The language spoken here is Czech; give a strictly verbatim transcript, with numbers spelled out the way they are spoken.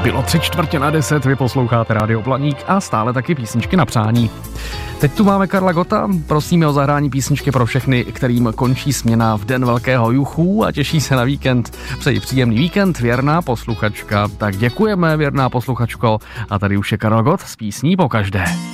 Bylo tři čtvrtě na deset, vy posloucháte Rádio Blaník a stále taky písničky na přání. Teď tu máme Karla Gotta, prosíme o zahrání písničky pro všechny, kterým končí směna v den velkého juchu a těší se na víkend. Přeji příjemný víkend, věrná posluchačka. Tak děkujeme, věrná posluchačko. A tady už je Karel Gott s písní pokaždé.